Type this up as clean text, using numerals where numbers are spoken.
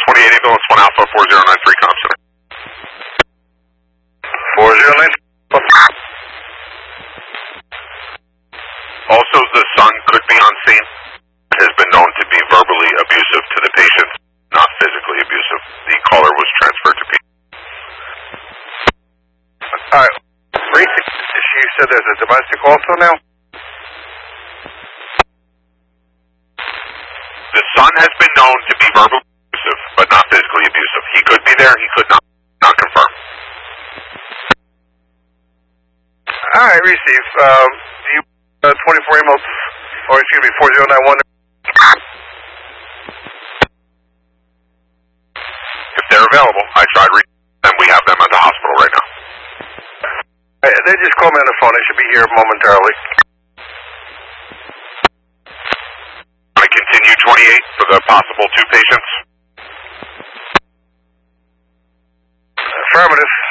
28 ambulance 1 Alpha 4093 comm center. 409. Also, the son could be on scene. Has been known to be verbally abusive to the patient, not physically abusive. The caller was transferred to P. Alright. You said there's a domestic also now? The son has been known to be verbally abusive, but not physically abusive. He could be there, he could not. Not confirmed. Alright, receive. Do you 24 emails, or excuse me, 4091? If they're available, I tried and we have them at the hospital right now. They just called me on the phone. They should be here momentarily. I continue 28 for the possible 2 patients. Affirmative.